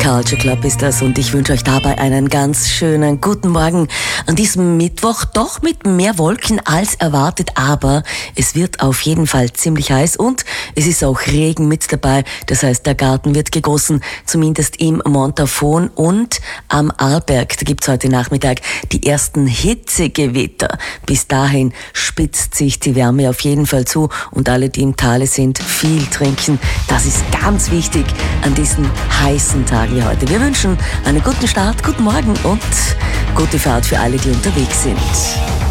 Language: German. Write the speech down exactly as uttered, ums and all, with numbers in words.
Culture Club ist das und ich wünsche euch dabei einen ganz schönen guten Morgen an diesem Mittwoch. Doch mit mehr Wolken als erwartet, aber es wird auf jeden Fall ziemlich heiß und es ist auch Regen mit dabei. Das heißt, der Garten wird gegossen, zumindest im Montafon und am Arlberg. Da gibt's heute Nachmittag die ersten Hitzegewitter. Bis dahin spitzt sich die Wärme auf jeden Fall zu und alle, die im Tale sind, viel trinken. Das ist ganz wichtig an diesen heißen Tagen wie heute. Wir wünschen einen guten Start, guten Morgen und gute Fahrt für alle, die unterwegs sind.